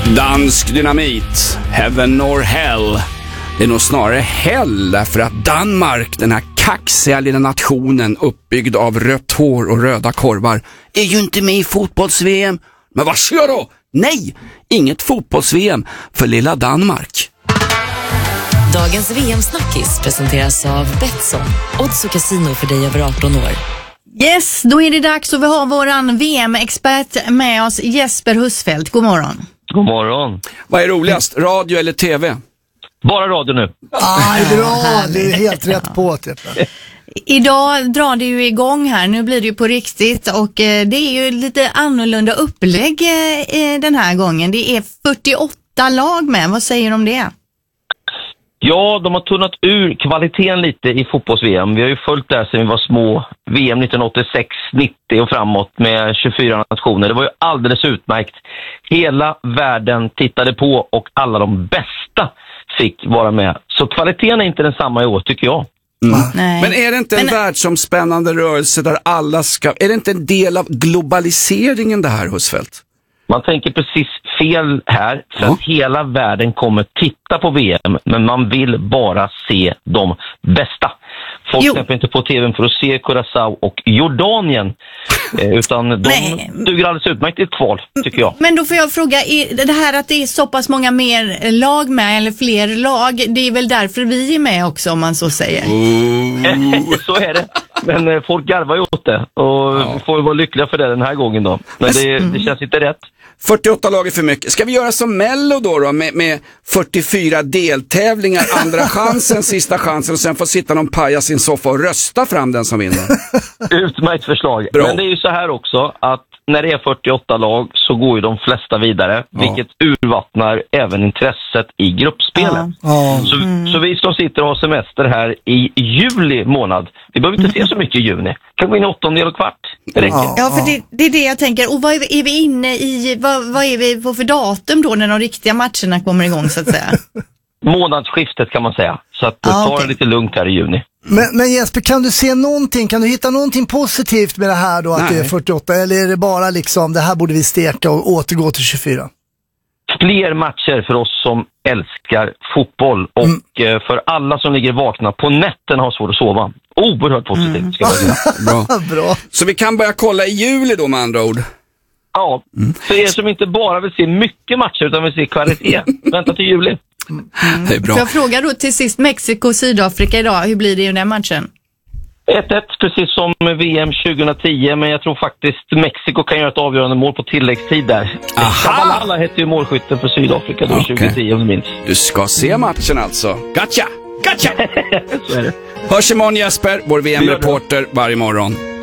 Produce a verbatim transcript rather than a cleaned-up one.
Dansk dynamit, heaven or hell. Det är nog snarare hell, därför att Danmark, den här kaxiga lilla nationen uppbyggd av rött hår och röda korvar, är ju inte med i fotbolls-V M. Men vad sker då? Nej, inget fotbolls-V M för lilla Danmark. Dagens V M-snackis presenteras av Betsson, odds och casino för dig över arton år. Yes, då är det dags och vi har våran V M-expert med oss, Jesper Husfeldt. God morgon. God morgon. Vad är roligast, radio eller tv? Bara radio nu. Aj, bra, det är helt rätt på det. Idag drar det ju igång här, nu blir det ju på riktigt och eh, det är ju lite annorlunda upplägg eh, den här gången. Det är fyrtioåtta lag med, vad säger du om det? Ja, de har tunnat ur kvaliteten lite i fotbolls-V M. Vi har ju följt det här sedan vi var små. V M nittonhundraåttiosex nittio och framåt med tjugofyra nationer. Det var ju alldeles utmärkt. Hela världen tittade på och alla de bästa fick vara med. Så kvaliteten är inte densamma i år, tycker jag. Mm. Men är det inte en Men... världsomspännande rörelse där alla ska... Är det inte en del av globaliseringen det här, Husfeldt? Man tänker precis fel här, för ja. att hela världen kommer titta på V M, men man vill bara se de bästa. Folk släpper inte på tvn för att se Curaçao och Jordanien, eh, utan de Nej. duger alldeles utmärkt i ett kval, tycker jag. Men då får jag fråga, är det här att det är så pass många mer lag med, eller fler lag, det är väl därför vi är med också, om man så säger? Oh. Så är det. Men eh, folk garvar ju åt det, och ja. vi får vara lyckliga för det den här gången då. Men det, det känns inte rätt. fyrtioåtta lag är för mycket. Ska vi göra som Mello då, då med, med fyrtiofyra deltävlingar, andra chansen, sista chansen, och sen får sitta någon paja sin soffa och rösta fram den som vinner? Utmärkt förslag. Bra. Men det är ju så här också att när det är fyrtioåtta lag så går ju de flesta vidare, ja. vilket urvattnar även intresset i gruppspelet. Ja. Så, mm. så vi som sitter och har semester här i juli månad, vi behöver inte se så mycket i juni. Kan gå in i åttondel och kvart. Det räcker. Ja, ja, för det, det är det jag tänker. Och vad är vi, är vi inne i, vad, vad är vi på för datum då när de riktiga matcherna kommer igång, så att säga? Månadsskiftet kan man säga. Så att ah, ta okay. det lite lugnt här i juni. Men, men Jesper, kan du se någonting, kan du hitta någonting positivt med det här då, att Nej. det är fyrtioåtta, eller är det bara liksom, det här borde vi steka och återgå till tjugofyra? Fler matcher för oss som älskar fotboll, och mm. för alla som ligger vakna på nätten har svårt att sova. Oerhört positivt, mm. ska jag säga. Bra. Bra. Så vi kan börja kolla i juli då, med andra ord? Ja, mm. för er som inte bara vill se mycket matcher utan vill se kvalitet, vänta till juli. Mm. Det är bra. Får jag fråga då till sist, Mexiko och Sydafrika idag, hur blir det i den här matchen? ett ett, precis som V M tjugohundratio, men jag tror faktiskt Mexiko kan göra ett avgörande mål på tilläggstid där. Shabalala hette ju målskytten för Sydafrika då, okay. tjugohundratio om du minns. Du ska se matchen alltså. Gotcha! Gotcha! Så är det. Hörs imorgon, Jesper, vår V M-reporter varje morgon.